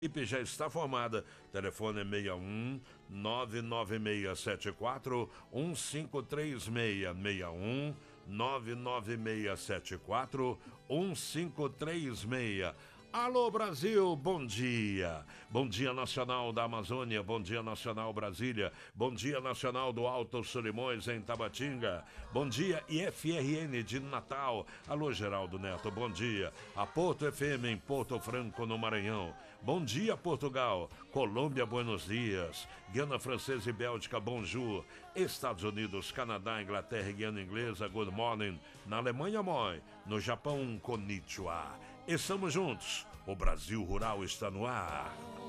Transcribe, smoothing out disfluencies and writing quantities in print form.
equipe já está formada. Telefone é 61 99674 1536. 61 99674 1536. Alô Brasil, bom dia. Bom dia nacional da Amazônia, bom dia nacional Brasília, bom dia nacional do Alto Solimões em Tabatinga, bom dia IFRN de Natal. Alô Geraldo Neto, bom dia. A Porto FM em Porto Franco no Maranhão. Bom dia Portugal, Colômbia, Buenos Dias, Guiana Francesa e Bélgica, bonjour. Estados Unidos, Canadá, Inglaterra e Guiana Inglesa, good morning. Na Alemanha, moi. No Japão, konnichiwa. Estamos juntos, o Brasil Rural está no ar.